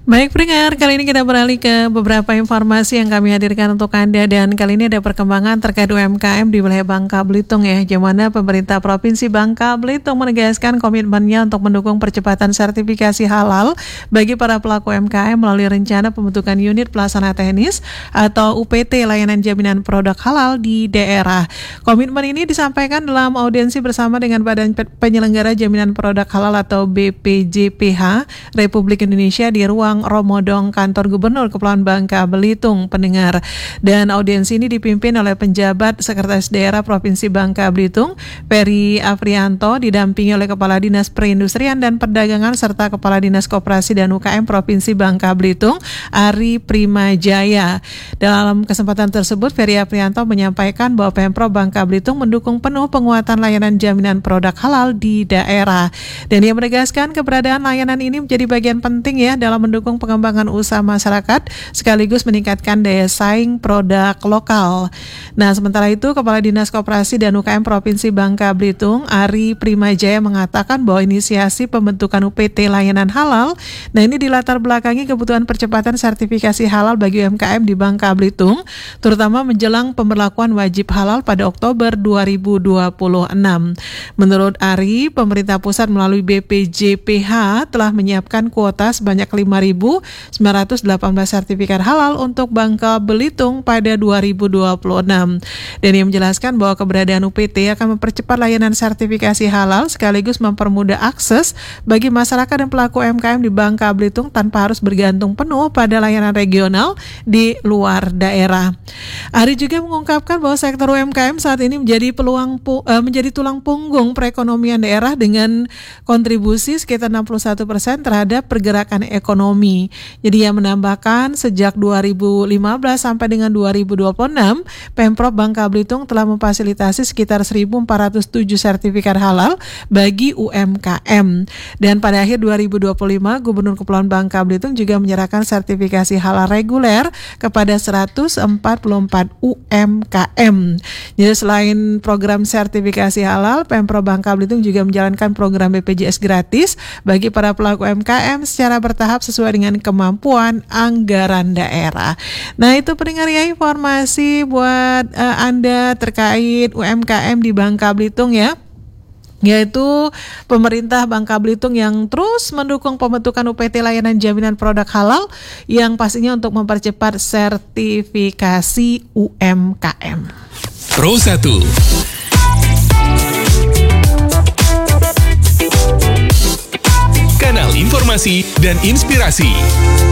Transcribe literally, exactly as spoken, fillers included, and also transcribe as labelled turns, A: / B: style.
A: Baik pendengar, kali ini kita beralih ke beberapa informasi yang kami hadirkan untuk Anda, dan kali ini ada perkembangan terkait U M K M di wilayah Bangka Belitung ya, di mana pemerintah Provinsi Bangka Belitung menegaskan komitmennya untuk mendukung percepatan sertifikasi halal bagi para pelaku U M K M melalui rencana pembentukan unit pelaksana teknis atau U P T layanan jaminan produk halal di daerah. Komitmen ini disampaikan dalam audiensi bersama dengan Badan Penyelenggara Jaminan Produk Halal atau B P J P H Republik Indonesia di ruang Romodong Kantor Gubernur Kepulauan Bangka Belitung, pendengar. Dan audiensi ini dipimpin oleh penjabat Sekretaris Daerah Provinsi Bangka Belitung, Ferry Afrianto, didampingi oleh Kepala Dinas Perindustrian dan Perdagangan serta Kepala Dinas Koperasi dan U K M Provinsi Bangka Belitung, Ari Primajaya. Dalam kesempatan tersebut, Ferry Afrianto menyampaikan bahwa Pemprov Bangka Belitung mendukung penuh penguatan layanan jaminan produk halal di daerah. Dan ia menegaskan keberadaan layanan ini menjadi bagian penting ya dalam mendukung pengembangan usaha masyarakat sekaligus meningkatkan daya saing produk lokal. Nah, sementara itu Kepala Dinas Koperasi dan U K M Provinsi Bangka Belitung, Ari Primajaya, mengatakan bahwa inisiasi pembentukan U P T layanan halal, nah ini dilatar belakangi kebutuhan percepatan sertifikasi halal bagi U M K M di Bangka Belitung, terutama menjelang pemberlakuan wajib halal pada Oktober dua ribu dua puluh enam. Menurut Ari, pemerintah pusat melalui B P J P H telah menyiapkan kuota sebanyak lima ribu sembilan ratus delapan belas sertifikat halal untuk Bangka Belitung pada dua ribu dua puluh enam. Dan ia menjelaskan bahwa keberadaan U P T akan mempercepat layanan sertifikasi halal sekaligus mempermudah akses bagi masyarakat dan pelaku U M K M di Bangka Belitung tanpa harus bergantung penuh pada layanan regional di luar daerah. Ari juga mengungkapkan bahwa sektor U M K M saat ini menjadi peluang pu- uh, menjadi tulang punggung perekonomian daerah dengan kontribusi sekitar enam puluh satu persen terhadap pergerakan ekonomi. Jadi ia menambahkan sejak dua ribu lima belas sampai dengan dua ribu dua puluh enam, Pemprov Bangka Belitung telah memfasilitasi sekitar seribu empat ratus tujuh sertifikat halal bagi U M K M. Dan pada akhir dua ribu dua puluh lima, Gubernur Kepulauan Bangka Belitung juga menyerahkan sertifikasi halal reguler kepada seratus empat puluh empat U M K M. Jadi selain program sertifikasi halal, Pemprov Bangka Belitung juga menjalankan program B P J S gratis bagi para pelaku U M K M secara bertahap sesuai dengan kemampuan anggaran daerah. Nah, itu pendengar ya informasi buat uh, Anda terkait U M K M di Bangka Belitung ya, yaitu pemerintah Bangka Belitung yang terus mendukung pembentukan U P T layanan jaminan produk halal yang pastinya untuk mempercepat sertifikasi U M K M.
B: Pro satu Kanal informasi dan inspirasi.